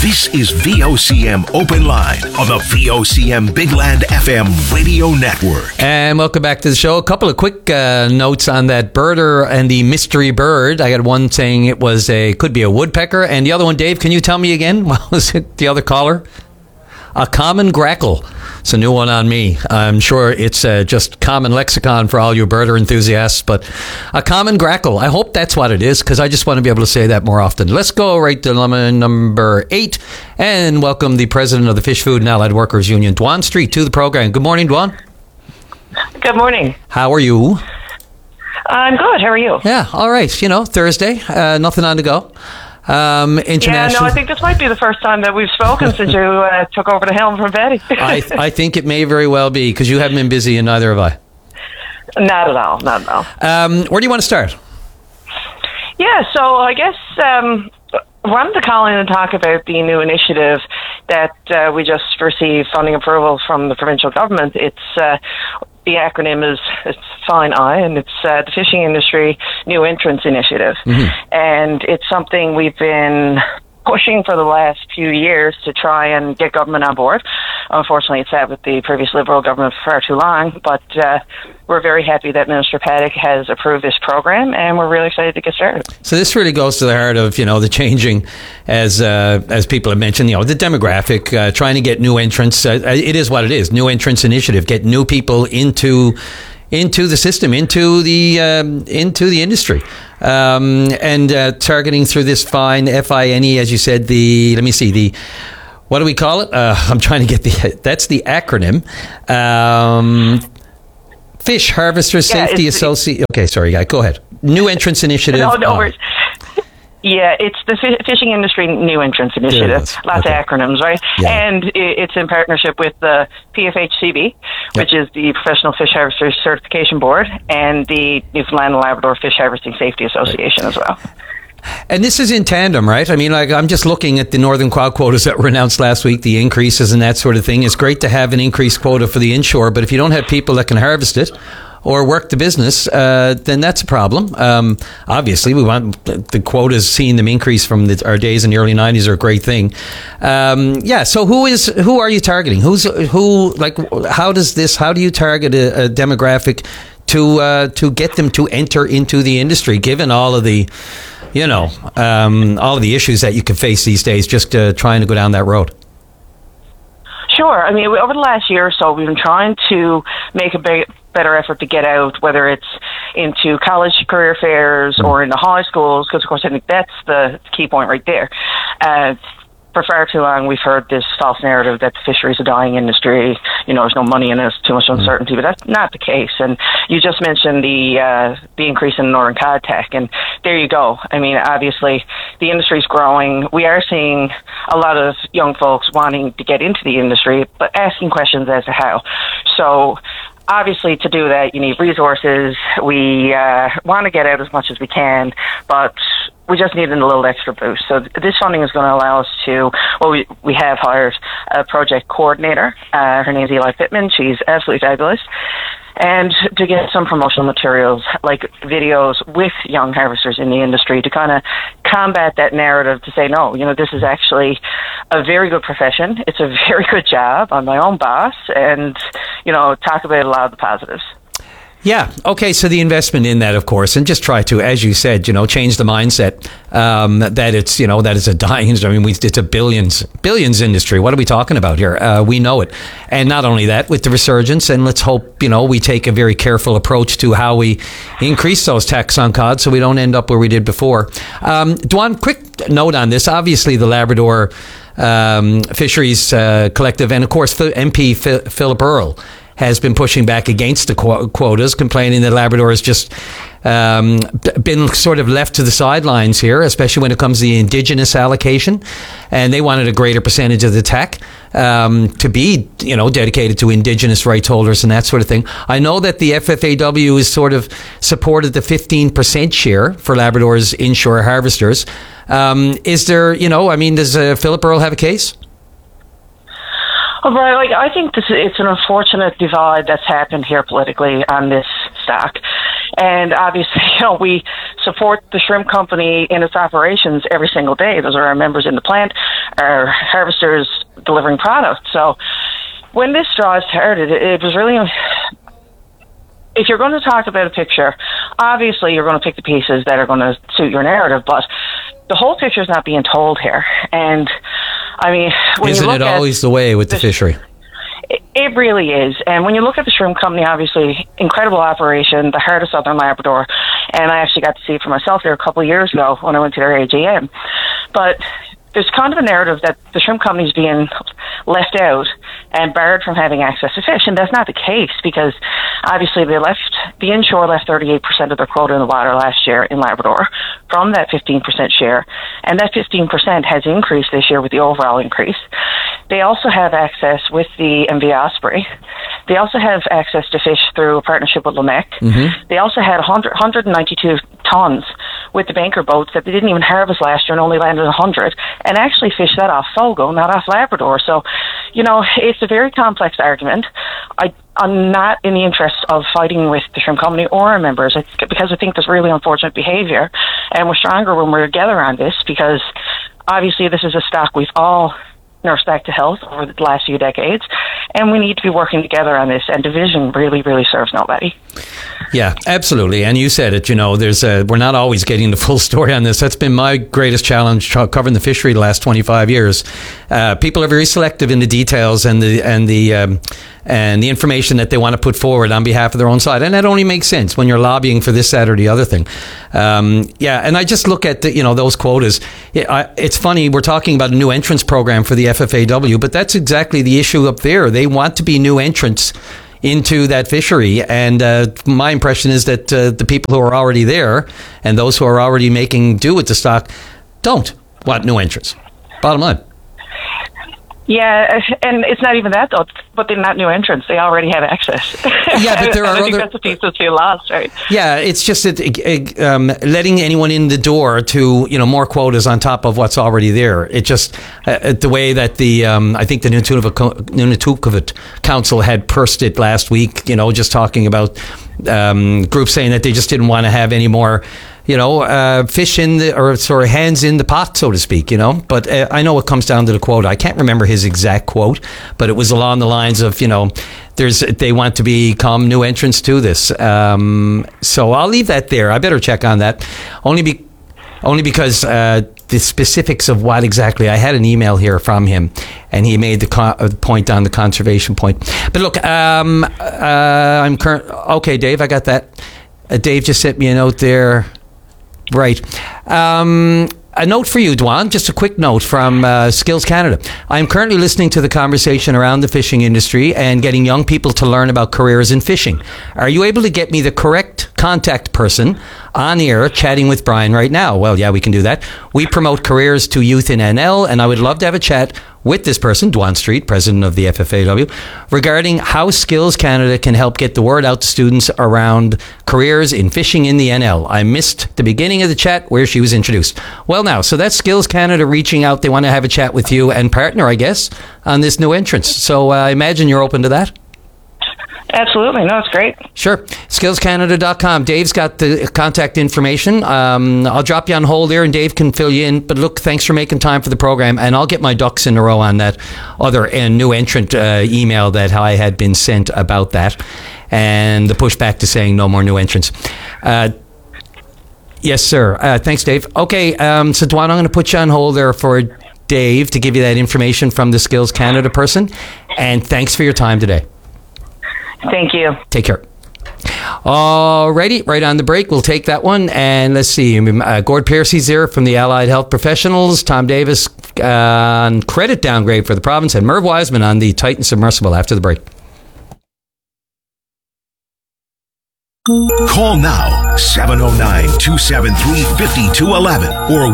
This is VOCM Open Line on the VOCM Big Land FM radio network. And welcome back to the show. A couple of quick notes on that birder and the mystery bird. I got one saying it was could be a woodpecker, and the other one, Dave, can you tell me again? What was it, the other caller? A common grackle. It's a new one on me. I'm sure it's just common lexicon for all you birder enthusiasts, but a common grackle. I hope that's what it is, because I just want to be able to say that more often. Let's go right to number 8 and welcome the president of the Fish Food and Allied Workers Union, Dwan Street, to the program. Good morning, Dwan. Good morning. How are you? I'm good. How are you? Yeah, all right. You know, Thursday, nothing on the go. International. Yeah, no, I think this might be the first time that we've spoken since you took over the helm from Betty. I think it may very well be, because you haven't been busy and neither have I. Not at all. Not at all. Where do you want to start? Yeah, so I guess I wanted to call in and talk about the new initiative that we just received funding approval from the provincial government. It's the acronym is FINE-I, and it's the Fishing Industry New Entrance Initiative. Mm-hmm. And it's something we've been pushing for the last few years to try and get government on board. Unfortunately, it sat with the previous Liberal government for far too long, but we're very happy that Minister Paddock has approved this program, and we're really excited to get started. So this really goes to the heart of, you know, the changing, as people have mentioned, you know, the demographic, trying to get new entrants. It is what it is, new entrants initiative, get new people into the system, into the industry, and targeting through this FINE, F-I-N-E, as you said, what do we call it? I'm trying to get that's the acronym. Fish Harvesters Safety Association. Okay, sorry, guy, go ahead. New Entrance Initiative. No worries. Yeah, it's the Fishing Industry New Entrance Initiative. Lots of acronyms, right? Yeah. And it's in partnership with the PFHCB, which is the Professional Fish Harvesters Certification Board, and the Newfoundland and Labrador Fish Harvesting Safety Association as well. And this is in tandem, right? I mean, like, I'm just looking at the Northern Quad quotas that were announced last week, the increases and that sort of thing. It's great to have an increased quota for the inshore, but if you don't have people that can harvest it or work the business, then that's a problem. Obviously, we want the quotas, seeing them increase from our days in the early 90s are a great thing. So who are you targeting? How do you target a demographic to get them to enter into the industry, given all of the, you know, all of the issues that you can face these days just trying to go down that road? Sure. I mean, over the last year or so, we've been trying to make a better effort to get out, whether it's into college career fairs or into high schools, because, of course, I think that's the key point right there. For far too long, we've heard this false narrative that the fishery is a dying industry. You know, there's no money in it, too much uncertainty, but that's not the case. And you just mentioned the increase in Northern Cod Tech, and there you go. I mean, obviously, the industry's growing. We are seeing a lot of young folks wanting to get into the industry, but asking questions as to how. So, obviously, to do that, you need resources. We want to get out as much as we can, but we just need a little extra boost. So this funding is going to allow us to, we have hired a project coordinator. Her name's Eli Pittman. She's absolutely fabulous. And to get some promotional materials, like videos with young harvesters in the industry, to kind of combat that narrative, to say, no, you know, this is actually a very good profession. It's a very good job. I'm my own boss, and, you know, talk about a lot of the positives. Yeah. Okay. So the investment in that, of course, and just try to, as you said, you know, change the mindset that it's, you know, that it's a dying industry. I mean, it's a billions industry. What are we talking about here? We know it. And not only that, with the resurgence, and let's hope, you know, we take a very careful approach to how we increase those tax on cod so we don't end up where we did before. Dwan, quick note on this. Obviously, the Labrador Fisheries Collective, and of course, MP Philip Earle has been pushing back against the quotas, complaining that Labrador has just been sort of left to the sidelines here, especially when it comes to the Indigenous allocation. And they wanted a greater percentage of the TAC to be, you know, dedicated to Indigenous rights holders and that sort of thing. I know that the FFAW has sort of supported the 15% share for Labrador's inshore harvesters. Is there, you know, I mean, does Philip Earle have a case? Well, Brian, I think it's an unfortunate divide that's happened here politically on this stock. And obviously, you know, we support the shrimp company in its operations every single day. Those are our members in the plant, our harvesters delivering product. So when this straw started, it was really, if you're going to talk about a picture, obviously you're going to pick the pieces that are going to suit your narrative, but the whole picture is not being told here. And I mean, when isn't you look it always the way with the fishery? It really is. And when you look at the shrimp company, obviously, incredible operation, the heart of Southern Labrador. And I actually got to see it for myself there a couple of years ago when I went to their AGM. But there's kind of a narrative that the shrimp company is being left out and barred from having access to fish. And that's not the case, because obviously the inshore left 38% of their quota in the water last year in Labrador from that 15% share. And that 15% has increased this year with the overall increase. They also have access with the MV Osprey. They also have access to fish through a partnership with Lamech. Mm-hmm. They also had 192 tons with the banker boats that they didn't even harvest last year and only landed 100, and actually fished that off Fogo, not off Labrador. So, you know, it's a very complex argument. I'm not in the interest of fighting with the shrimp company or our members. It's because I think there's really unfortunate behaviour, and we're stronger when we're together on this, because obviously this is a stock we've all nursed back to health over the last few decades, and we need to be working together on this, and division really, really serves nobody. Yeah, absolutely. And you said it, you know, we're not always getting the full story on this. That's been my greatest challenge covering the fishery the last 25 years. People are very selective in the details and the information that they want to put forward on behalf of their own side. And that only makes sense when you're lobbying for this, that, or the other thing. And I just look at those quotas. It's funny, we're talking about a new entrance program for the FFAW, but that's exactly the issue up there. They want to be new entrants into that fishery, and my impression is that the people who are already there and those who are already making do with the stock don't want new entrants. Bottom line. Yeah, and it's not even that, though, but they're not new entrants. They already have access. Yeah, but there are I think that's a piece that's being lost, right? Yeah, it's just that letting anyone in the door to, more quotas on top of what's already there. It just, the way that I think the Nunavut Council had pursed it last week, just talking about groups saying that they just didn't want to have any more fish or hands in the pot, so to speak, But I know it comes down to the quote. I can't remember his exact quote, but it was along the lines of, they want to become new entrants to this. So I'll leave that there. I better check on that. Only because the specifics of what exactly, I had an email here from him, and he made the point on the conservation point. But look, okay, Dave, I got that. Dave just sent me a note there. Right. A note for you, Dwan, just a quick note from Skills Canada. I'm currently listening to the conversation around the fishing industry and getting young people to learn about careers in fishing. Are you able to get me the correct contact person on air chatting with Brian right now? Well, yeah, we can do that. We promote careers to youth in NL, and I would love to have a chat with this person, Dwan Street, president of the FFAW, regarding how Skills Canada can help get the word out to students around careers in fishing in the NL. I missed the beginning of the chat where she was introduced. Well, now, so that's Skills Canada reaching out. They want to have a chat with you and partner, I guess, on this new entrance. So I imagine you're open to that? Absolutely. No, it's great. Sure. SkillsCanada.com. Dave's got the contact information. I'll drop you on hold there and Dave can fill you in. But look, thanks for making time for the program. And I'll get my ducks in a row on that other new entrant email that I had been sent about that. And the pushback to saying no more new entrants. Yes, sir. Thanks, Dave. Okay. So, Dwan, I'm going to put you on hold there for Dave to give you that information from the Skills Canada person. And thanks for your time today. Thank you. Take care. Alrighty, right on the break. We'll take that one. And let's see. Gord Piercy's there from the Allied Health Professionals. Tom Davis on credit downgrade for the province. And Merv Wiseman on the Titan submersible after the break. Call now 709-273-5211 or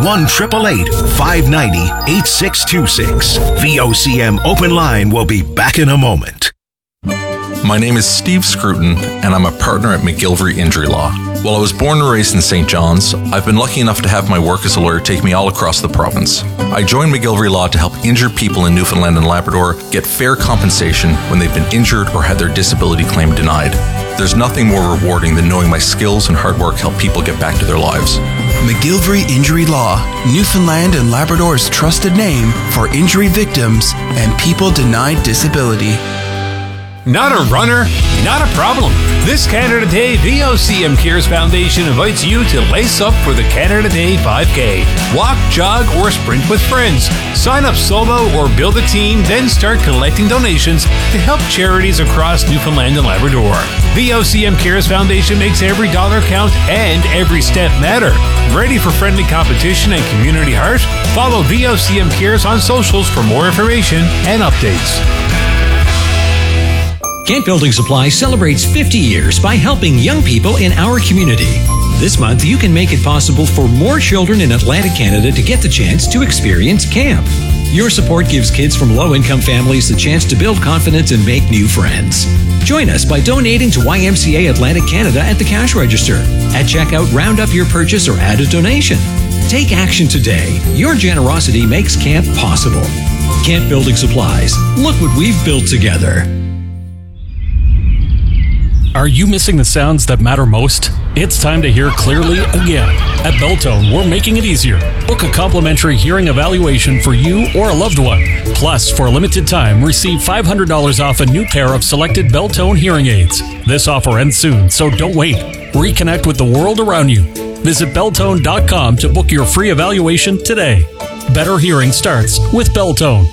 1-888-590-8626. VOCM Open Line will be back in a moment. My name is Steve Scruton, and I'm a partner at McGilvery Injury Law. While I was born and raised in St. John's, I've been lucky enough to have my work as a lawyer take me all across the province. I joined McGilvery Law to help injured people in Newfoundland and Labrador get fair compensation when they've been injured or had their disability claim denied. There's nothing more rewarding than knowing my skills and hard work help people get back to their lives. McGilvery Injury Law, Newfoundland and Labrador's trusted name for injury victims and people denied disability. Not a runner? Not a problem. This Canada Day, VOCM Cares Foundation invites you to lace up for the Canada Day 5K. Walk, jog, or sprint with friends. Sign up solo or build a team, then start collecting donations to help charities across Newfoundland and Labrador. VOCM Cares Foundation makes every dollar count and every step matter. Ready for friendly competition and community heart? Follow VOCM Cares on socials for more information and updates. Kent Building Supply celebrates 50 years by helping young people in our community. This month, you can make it possible for more children in Atlantic Canada to get the chance to experience camp. Your support gives kids from low-income families the chance to build confidence and make new friends. Join us by donating to YMCA Atlantic Canada at the cash register. At checkout, round up your purchase or add a donation. Take action today. Your generosity makes camp possible. Kent Building Supplies. Look what we've built together. Are you missing the sounds that matter most? It's time to hear clearly again. At Beltone, we're making it easier. Book a complimentary hearing evaluation for you or a loved one. Plus, for a limited time, receive $500 off a new pair of selected Beltone hearing aids. This offer ends soon, so don't wait. Reconnect with the world around you. Visit Beltone.com to book your free evaluation today. Better hearing starts with Beltone.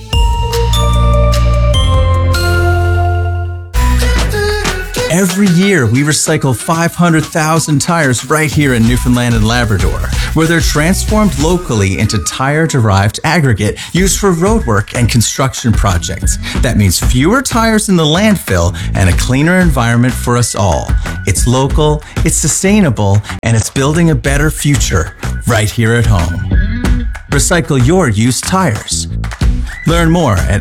Every year, we recycle 500,000 tires right here in Newfoundland and Labrador, where they're transformed locally into tire-derived aggregate used for roadwork and construction projects. That means fewer tires in the landfill and a cleaner environment for us all. It's local, it's sustainable, and it's building a better future right here at home. Recycle your used tires. Learn more at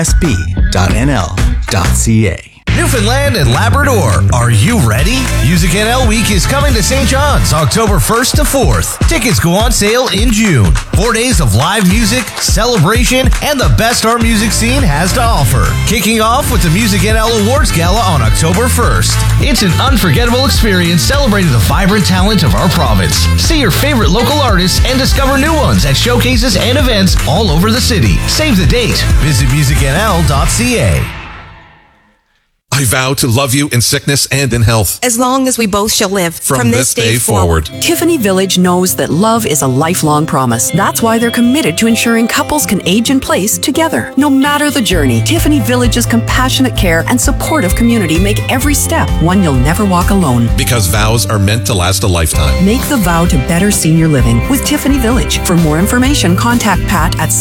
mmsb.nl.ca. Newfoundland and Labrador, are you ready? Music NL Week is coming to St. John's October 1st to 4th. Tickets go on sale in June. 4 days of live music, celebration, and the best our music scene has to offer. Kicking off with the Music NL Awards Gala on October 1st. It's an unforgettable experience celebrating the vibrant talent of our province. See your favorite local artists and discover new ones at showcases and events all over the city. Save the date. Visit musicnl.ca. I vow to love you in sickness and in health. As long as we both shall live. From this day forward. Tiffany Village knows that love is a lifelong promise. That's why they're committed to ensuring couples can age in place together. No matter the journey, Tiffany Village's compassionate care and supportive community make every step one you'll never walk alone. Because vows are meant to last a lifetime. Make the vow to better senior living with Tiffany Village. For more information, contact Pat at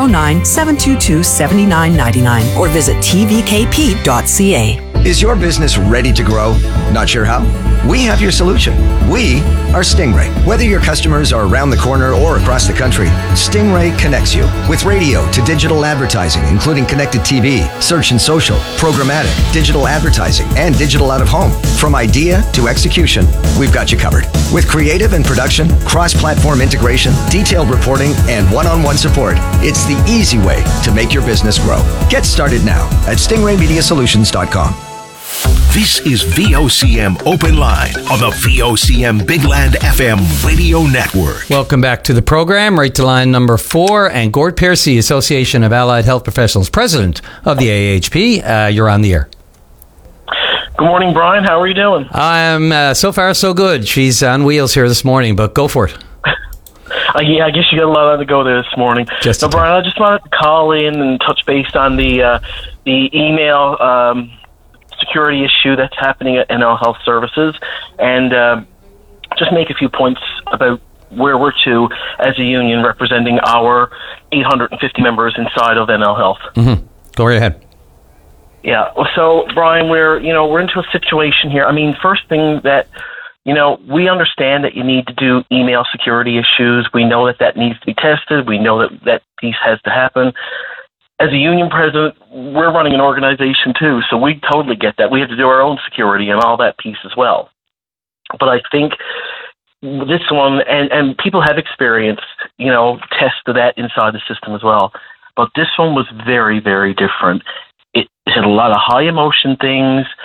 709-722-7999 or visit tvkp.ca. Is your business ready to grow? Not sure how? We have your solution. We are Stingray. Whether your customers are around the corner or across the country, Stingray connects you with radio to digital advertising, including connected TV, search and social, programmatic, digital advertising, and digital out of home. From idea to execution, we've got you covered. With creative and production, cross-platform integration, detailed reporting, and one-on-one support, it's the easy way to make your business grow. Get started now at stingraymediasolutions.com. This is VOCM Open Line on the VOCM Big Land FM radio network. Welcome back to the program. Right to line number 4. And Gord Piercy, Association of Allied Health Professionals, President of the AHP. You're on the air. Good morning, Brian. How are you doing? I'm so far so good. She's on wheels here this morning, but go for it. Yeah, I guess you got a lot on the go there this morning. So, Brian, I just wanted to call in and touch base on the email security issue that's happening at NL Health Services, and just make a few points about where we're to as a union representing our 850 members inside of NL Health. Mm-hmm. Go right ahead. Yeah. So, Brian, we're into a situation here. I mean, first thing that, we understand that you need to do email security issues. We know that needs to be tested. We know that piece has to happen. As a union president, we're running an organization too, so we totally get that. We have to do our own security and all that piece as well. But I think this one, and people have experienced, tests of that inside the system as well. But this one was very, very different. It had a lot of high emotion things.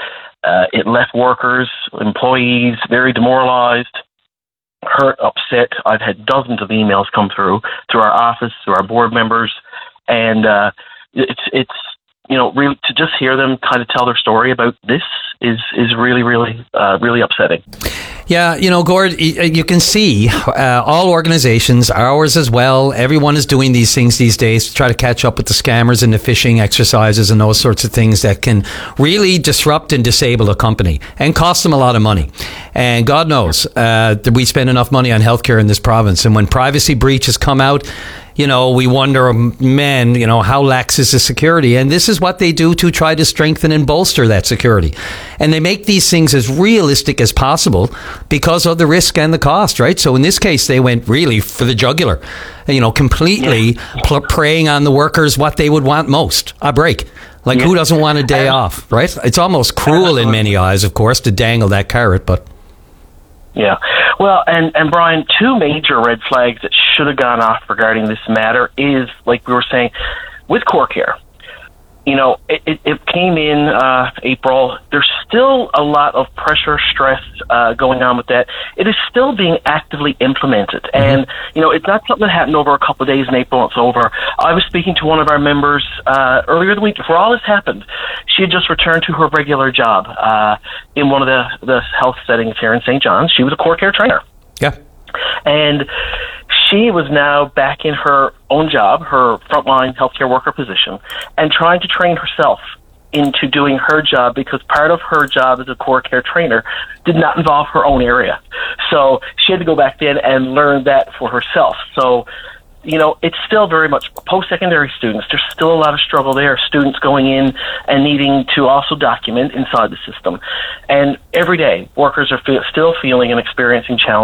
It left workers, employees very demoralized, hurt, upset. I've had dozens of emails come through our office, through our board members, and it's really to just hear them kind of tell their story about this is really, really, really upsetting. Yeah, Gord, you can see all organizations, ours as well, everyone is doing these things these days to try to catch up with the scammers and the phishing exercises and those sorts of things that can really disrupt and disable a company and cost them a lot of money. And God knows that we spend enough money on healthcare in this province. And when privacy breaches come out, we wonder, man, how lax is the security? And this is what they do to try to strengthen and bolster that security. And they make these things as realistic as possible because of the risk and the cost, right? So in this case, they went really for the jugular, completely preying on the workers what they would want most, a break. Like, who doesn't want a day off, right? It's almost cruel in many eyes, of course, to dangle that carrot, but... Yeah. Well, and Brian, two major red flags that should have gone off regarding this matter is, like we were saying, with CoreCare. It came in April. There's still a lot of pressure, stress going on with that. It is still being actively implemented. And, it's not something that happened over a couple of days in April. It's over. I was speaking to one of our members earlier the week before all this happened. She had just returned to her regular job in one of the health settings here in St. John's. She was a CoreCare trainer. Yeah. And she was now back in her own job, her frontline healthcare worker position, and trying to train herself into doing her job because part of her job as a CoreCare trainer did not involve her own area. So she had to go back in and learn that for herself. So, it's still very much post-secondary students. There's still a lot of struggle there. Students going in and needing to also document inside the system. And every day, workers are still feeling and experiencing challenges.